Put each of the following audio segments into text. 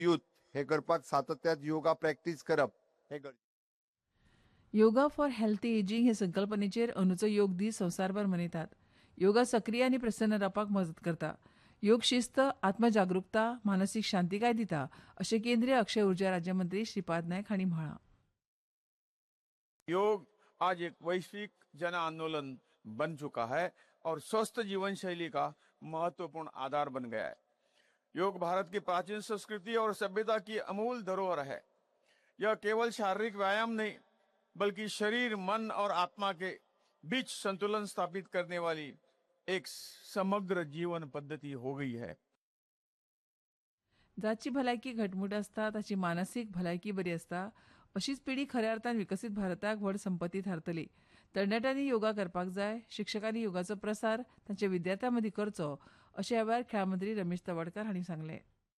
Youth हे करपाक सातत्यात yoga practice करप हे गरजेचे। योगा फॉर हेल्थी एजिंग हे संकल्पनेचेर अंदूचो योग दीस संवसारभर मनयतात। योगा सक्रिय आनी प्रसन्न रावपाक मजत करता। योग शिस्त, आत्मजागरूकता, मानसीक शांतीकाय दिता, अशें केंद्रीय अक्षय उर्जा राज्यमंत्री श्रीपाद नायक हांणी म्हळां। योग आज एक वैश्विक जन आंदोलन बन चुका है और स्वस्थ जीवन शैली का महत्वपूर्ण आधार बन गया है। योग भारत की प्राचीन संस्कृति और सभ्यता की अमूल धरोहर है। यह केवल शारीरिक व्यायाम नहीं, बल्कि शरीर, मन और आत्मा के बीच संतुलन स्थापित करने वाली एक समग्र जीवन पद्धति हो गई है। जाची भलायकी घटमूट आसता ताची मानसीक भलायकी बरी आसता, अशीच पिढी खऱ्या अर्थान विकसीत भारताक व्हड संपत्ती थारतली। तरणाट्यांनी योगा करपाक जाय, शिक्षकांनी योगाचो प्रसार तांच्या विद्यार्थ्यां मदीं करचो, अशें ह्या वेळार खेळां मंत्री रमेश तवडकर हांणी सांगलें।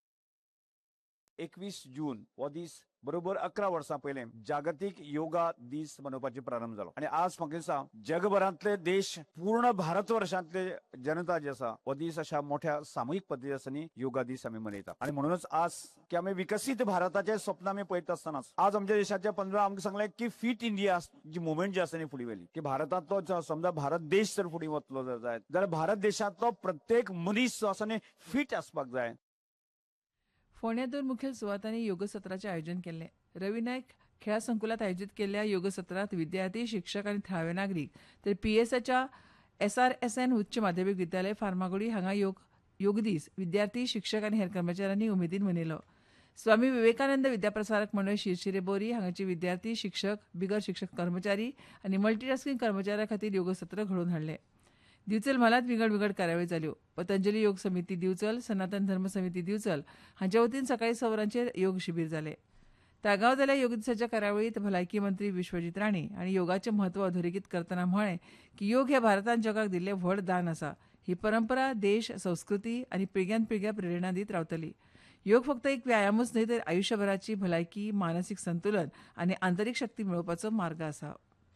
21 जून हो दीस बरोबर 11 वर्सां पयलें जागतीक योगा दीस मनोवपाची प्रारंभ जालो आणि आज म्हाका दिसता जगभरांतले देश, पूर्ण भारतवर्षांतले जनता जी आसा हो दीस अशा मोठ्या सामूहिक पद्दतीन योगा दीस आमी मनयता आणि म्हणूनच आज की आमी विकसीत भारताचे स्वप्न आमी पळयता आसतनाच आज आमच्या देशाचे पंतप्रधान आमकां सांगलें की फिट इंडिया जी मुवमेंट जी आसा नी फुडें व्हेली की भारतांतलो समजा भारत देश जर फुडें वतलो जायत जाल्यार भारत देशांतलो प्रत्येक मनीस जो आसा नी फिट आसपाक जाय। फोंड्यां 2 मुखेल सुवातांनी योग सत्राचें आयोजन केल्लें। रवी नायक खेळा संकुलात आयोजीत केल्ल्या योग सत्रांत विद्यार्थी, शिक्षक आनी थळावे नागरीक तर पीएसच्या SRSN उच्च माध्यमीक विद्यालय फार्मागुडी हांगा योग दीस विद्यार्थी, शिक्षक आनी हेर कर्मचाऱ्यांनी उमेदीन मनयलो। स्वामी विवेकानंद विद्याप्रसारक मंडळ शिरशिरे बोरी हांगाचे विद्यार्थी, शिक्षक, बिगर शिक्षक कर्मचारी आनी मल्टीटास्किंग कर्मचाऱ्यां खातीर योग सत्र घडोवन हाडलें। दिवचल म्हालात विंगड कार्यावळी जाल्यो। पतंजली योग समिती दिवचल, सनातन धर्म समिती दिवचल हांच्या वतीन सकाळी 9 वरांचेर योग शिबीर जालें। ताळगांव जाल्ल्या योग दिसाच्या कार्यावळीत भलायकी मंत्री विश्वजीत राणे हांणी योगाचें म्हत्व अधोरेखीत करतना म्हळें की योग हें भारतान जगाक दिल्लें व्हड दान आसा। ही परंपरा देश, संस्कृती आनी पिळग्यान पिळग्या प्रेरणा दीत रावतली। योग फक्त एक व्यायामूच न्हय तर आयुश्यभराची भलायकी, मानसीक संतुलन आनी आंतरीक शक्ती मेळोवपाचो मार्ग आसा।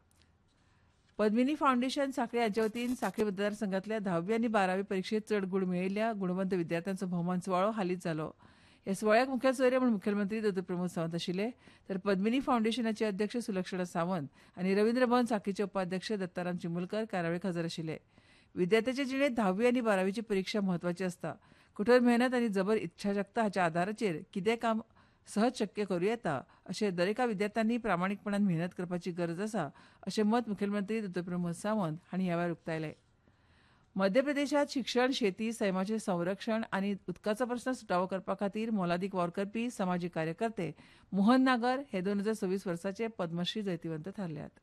पद्मिनी फाउंडेशन सांखळी हांचे वतीन सांखळी मतदारसंघांतल्या 10वी आनी 12वी परीक्षेत चड गूण मेळयिल्ल्या गुणवंत विद्यार्थ्यांचो भोवमान सुवाळो हालींच जालो। ह्या सुवाळ्याक मुखेल सोयरे म्हूण मुखेलमंत्री डॉ प्रमोद सावंत आशिल्ले, तर पद्मिनी फाउंडेशनाचे अध्यक्ष सुलक्षणा सावंत आनी रवींद्र भवन सांखळीचे उपाध्यक्ष दत्ताराम चिमुलकर कार्यावळीक हजर आशिल्ले। विद्यार्थ्याचे जिणेंत 10वी आनी 12वीची परीक्षा म्हत्वाची आसता। कठोर मेहनत आनी जबर इच्छाशक्त हाच्या आदाराचेर कितें काम सहज शक्य करूं येता अशें दरेका विद्यार्थ्यांनी प्रामाणीकपणान मेहनत करपाची गरज आसा अशें मत मुखेलमंत्री डॉ प्रमोद सावंत हांणी ह्या वेळार उक्तायलें। मध्य प्रदेशात शिक्षण, शेती, सैमाचें संरक्षण आनी उदकाचो प्रस्न सुटावो करपा खातीर मोलादीक वावर करपी समाजीक कार्यकर्ते मोहन नागर हे 2026 वर्साचे पद्मश्री जैतिवंत थारल्यात।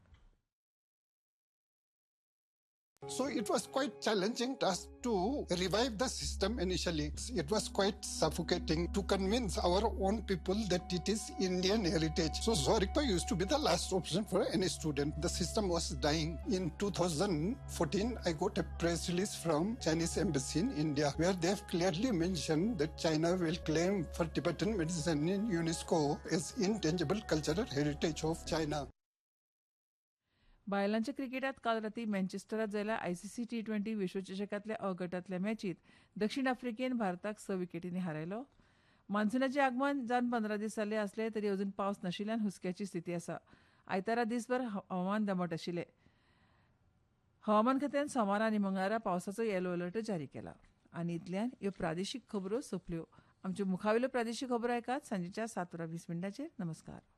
So it was quite challenging task to revive the system initially. It was quite suffocating to convince our own people that it is Indian heritage. So Zorikpa used to be the last option for any student. The system was dying. In 2014, I got a press release from Chinese embassy in India where they have clearly mentioned that China will claim for Tibetan medicine in UNESCO as intangible cultural heritage of China. बायलांच्या क्रिकेटात काल राती मँचेस्टरात जाल्ल्या ICC T20 विश्वचषकांतल्या अ गटांतल्या मॅचीत दक्षिण आफ्रिकेन भारताक 6 विकेटींनी हारयलो। मान्सूनाचें आगमन जावन 15 दीस जाल्ले आसले तरी अजून पावस नाशिल्ल्यान हुस्क्याची स्थिती आसा। आयतारा दीसभर हवामान दमट आशिल्लें। हवामान खात्यान सोमारा आनी मंगळारा पावसाचो येलो अलर्ट जारी केला। आनी इतल्यान ह्यो प्रादेशीक खबरो सोंपल्यो। आमच्यो मुखावेल्यो प्रादेशीक खबरो ऐकात सांजेच्या 7:20 नमस्कार।